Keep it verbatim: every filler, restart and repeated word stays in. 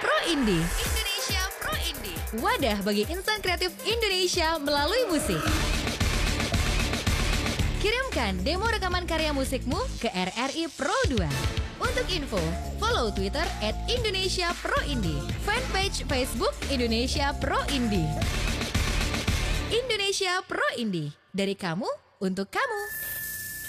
Pro Indie. Indonesia Pro Indie. Wadah bagi insan kreatif Indonesia melalui musik. Kirimkan demo rekaman karya musikmu ke R R I Pro dua. Untuk info, follow Twitter at Indonesia Pro Indie, fanpage Facebook Indonesia Pro Indie. Indonesia Pro Indie, dari kamu untuk kamu.